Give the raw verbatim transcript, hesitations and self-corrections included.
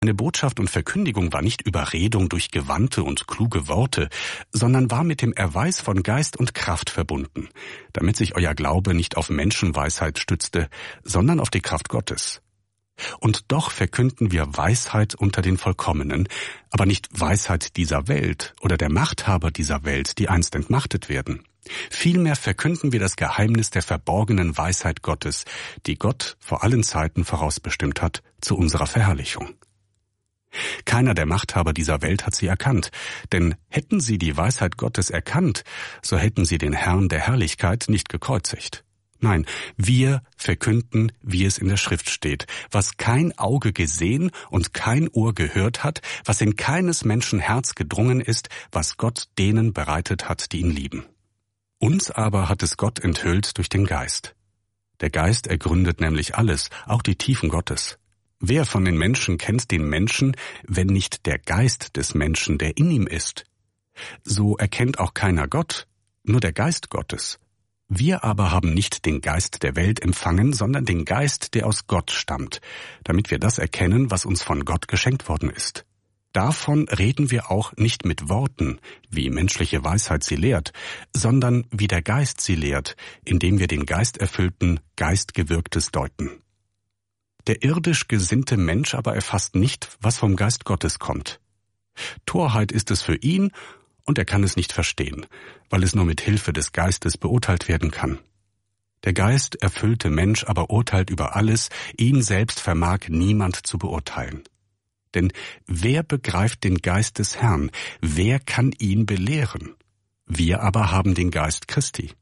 Meine Botschaft und Verkündigung war nicht Überredung durch gewandte und kluge Worte, sondern war mit dem Erweis von Geist und Kraft verbunden, damit sich euer Glaube nicht auf Menschenweisheit stützte, sondern auf die Kraft Gottes. Und doch verkünden wir Weisheit unter den Vollkommenen, aber nicht Weisheit dieser Welt oder der Machthaber dieser Welt, die einst entmachtet werden. Vielmehr verkünden wir das Geheimnis der verborgenen Weisheit Gottes, die Gott vor allen Zeiten vorausbestimmt hat, zu unserer Verherrlichung. Keiner der Machthaber dieser Welt hat sie erkannt, denn hätten sie die Weisheit Gottes erkannt, so hätten sie den Herrn der Herrlichkeit nicht gekreuzigt. Nein, wir verkünden, wie es in der Schrift steht, was kein Auge gesehen und kein Ohr gehört hat, was in keines Menschen Herz gedrungen ist, was Gott denen bereitet hat, die ihn lieben. Uns aber hat es Gott enthüllt durch den Geist. Der Geist ergründet nämlich alles, auch die Tiefen Gottes. Wer von den Menschen kennt den Menschen, wenn nicht der Geist des Menschen, der in ihm ist? So erkennt auch keiner Gott, nur der Geist Gottes. Wir aber haben nicht den Geist der Welt empfangen, sondern den Geist, der aus Gott stammt, damit wir das erkennen, was uns von Gott geschenkt worden ist. Davon reden wir auch nicht mit Worten, wie menschliche Weisheit sie lehrt, sondern wie der Geist sie lehrt, indem wir den geisterfüllten, Geistgewirktes deuten. Der irdisch gesinnte Mensch aber erfasst nicht, was vom Geist Gottes kommt. Torheit ist es für ihn, und er kann es nicht verstehen, weil es nur mit Hilfe des Geistes beurteilt werden kann. Der geisterfüllte Mensch aber urteilt über alles, ihn selbst vermag niemand zu beurteilen. Denn wer begreift den Geist des Herrn? Wer kann ihn belehren? Wir aber haben den Geist Christi.